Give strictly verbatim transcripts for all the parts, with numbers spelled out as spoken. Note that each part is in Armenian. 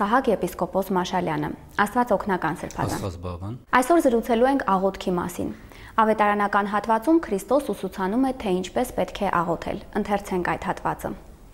Սահակ եպիսկոպոս Մաշալյանը։ Աստված օգնական Սրբազան։ Աստված բավան։ Այսօր զրուցելու ենք աղոթքի մասին։ Ավետարանական հատվածում Քրիստոս ուսուցանում է, թե ինչպես պետք է աղոթել։ Ընթերցենք այդ հատվածը։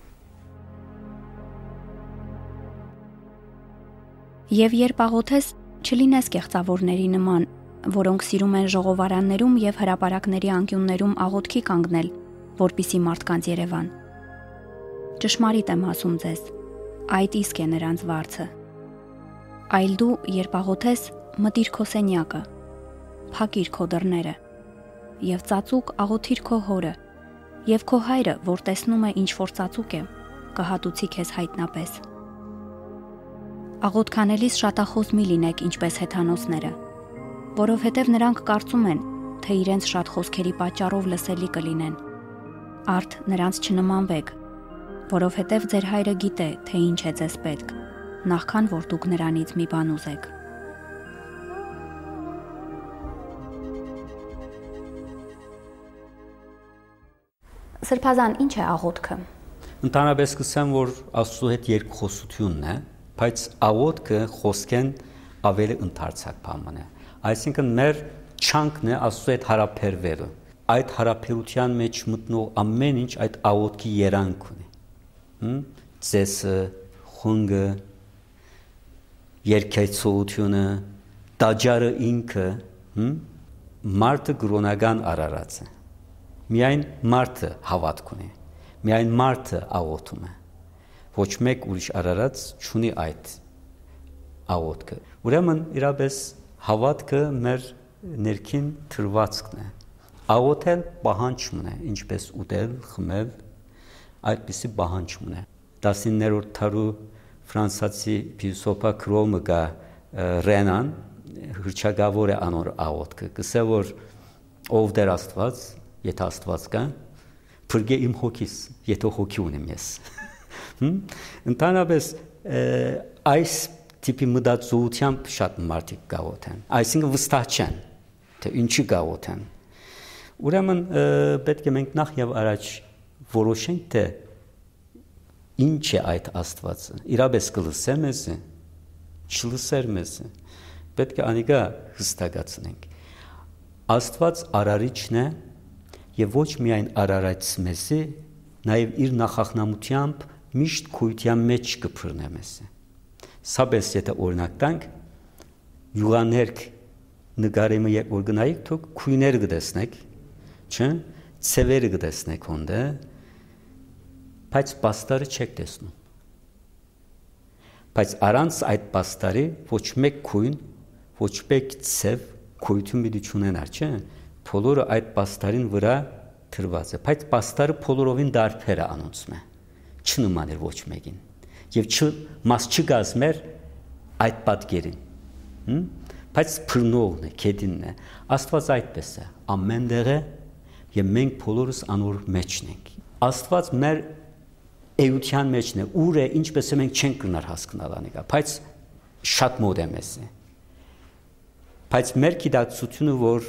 Եվ երբ աղոթես, չլինես կեղծավորների նման, որոնք սիրում են ժողովարաններում եւ հրապարակների անկյուններում աղոթքի կանգնել, որպիսի մարդկանց Երևան։ Ճշմարիտ եմ ասում ձեզ, այդ իսկ է նրանց վարձը։ Այլ դու, երբ աղոթես, մտիր քո սենյակը, փակիր քո դռները եւ ծածուկ աղոթիր քո հորը, եւ քո հայրը, որ տեսնում է ինչ որ ծածուկ է, կհատուցի քեզ հայտնապես։ Աղոթքանելիս շատախոս մի լինեք ինչպես հեթանոսները, որովհետև նրանք կարծում են, թե իրենց շատ խոսքերի պատճառով լսելի կլինեն։ Արդ նրանց չնմանվեք, որովհետև ձեր հայրը գիտե, թե ինչ է ձեզ պետք, նախքան որ դուք նրանից մի բան ուզեք։ Սրբազան, ինչ է աղոթքը։ Ընդհանրապես կսեմ, որ Աստծո հետ երկխոսությունն է, բայց աղոթքը խոսքեն ավելի ընդարձակ բան է։ Այսինքն մեր չանքն է Աստծո հետ հարաբերվելը։ Այդ հարաբերության մեջ մտնող ամեն ինչ այդ աղոթքի երանգ ունի։ Հմ ծեսը, խունգը, երկեցությունը, տաճարը ինքը, հմ մարդը գրոնական արարած է։ Միայն մարդը հավատք ունի։ Միայն մարդը աղոթում է։ Ոչ մեկ ուրիշ արարած չունի այդ աղոթքը։ Ուրեմն իրապես հավատքը մեր ներքին թրվածքն է։ Աղոթել պահանջն է, ինչպես ուտել, խմել, այդպիսի պահանջն է։ տասիններորդ դարու ֆրանսիացի փիլիսոփա Քրոմը գա Ռենան հրճագավոր է անոր աղոթքը։ Կսե որ ով դեր Աստված, եթե Աստված կա, փրկե իմ հոգիս, եթե հոգի ունեմ ես։ Ընդհանրապես այս տիպի մտածողությամբ շատ մարդիկ գաղոթեն, այսինքն վստահ չեն, թե ինչի գաղոթեն։ Ուրեմն պետք է մենք նախ եւ առաջ որոշենք, թե ինչ է այդ Աստվածը։ Իրապես կլսե մեզ, չլսեր մեզ։ Պետք է անիկա հստակացնենք։ Աստված արարիչն է եւ ոչ միայն արարած մեզի, նաեւ իր նախախնամությամբ միշտ քույթյան մեջ կփռնե մեզ։ Սաբես եթե օրինակ տանք, յուղաներկ նկարեմը երբ որ գնայիք, դուք քույներ կտեսնեք, չէ՞, ցևերը կտեսնեք հոնդը, բայց պաստարը չեք տեսնում։ Բայց առանց այդ պաստարի ոչ մեկ քույն, ոչ մեկ ցև քույթում մի չունենար, չէ՞։ Բոլորը այդ պաստարին վրա թրված է, բայց պաստարը բոլորովին դարբեր է անոնցում է, չնման էր ոչ մեկին, եւ չ մաս չգազմեր այդ պատկերին, բայց փռնողն է, քեդինն է, Աստված այդպես է, ամեն դեղ է, եւ մենք բոլորս անոր մեջն ենք։ Աստված մեր էության մեջն է, ուր է, ինչպես է մենք չենք կնար հասկանալ անիկա, բայց շատ մոտ է մեզ է։ Բայց մեր գիտակցությունը, որ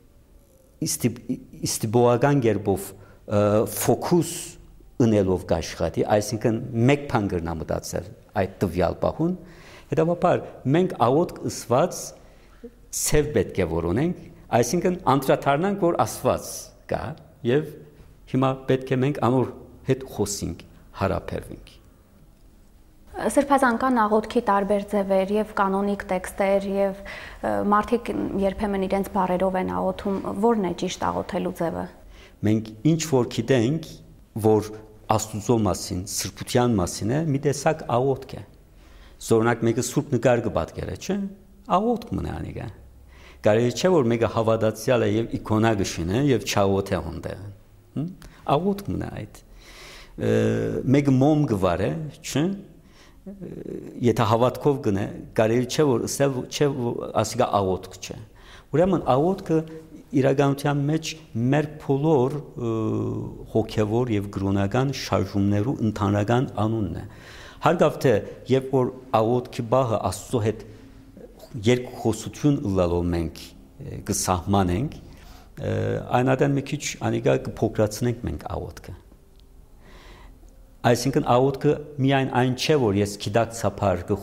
իստիբողական գերբով ֆոկուս ընելով կաշխատի, այսինքն մեկ բան կրնա մտածել այդ տվյալ պահուն, հետևաբար մենք աղոթք ըսված ցև պետք է որոնենք, այսինքն անդրադառնանք, որ Աստված կա եւ հիմա պետք է մենք անոր հետ խոսենք, հարաբերվենք։ Սրբազան կան աղոթքի տարբեր ձևեր եւ կանոնիկ տեքստեր եւ մարդիկ երբեմն իրենց բառերով են աղոթում, որն է ճիշտ աղոթելու ձևը։ Մենք ինչ որ գիտենք, որ Աստուծո մասին, սրբության մասին է, մի տեսակ աղոթք է։ Օրինակ մեկը սուրբ նկար կպատկերը, չէ՞, աղոթք մնա անիկա։ Կարելի չէ որ մեկը հավատացյալ է եւ իկոնա գշին է եւ չաղոթ է հոնդեղ։ Աղոթք մնա այդ։ Մեկը մոմ գվար է, չէ՞։ Եթե հավատքով գնե, կարելի չէ որ ասել չէ ասիկա աղոթք չէ։ Ուրեմն աղոթքը իրականության մեջ մեր բոլոր հոգևոր եւ գրոնական շարժումներու ընդհանրական անունն է։ Հարգավ թե երբ որ աղոթքի բաղը Աստծո հետ երկխոսություն ըլլալով մենք կսահմանենք, այնադեն մի քիչ անիկա կփոքրացնենք մենք աղոթքը։ Այսինքն աղոթքը միայն այն չէ, որ ես գիտակցաբար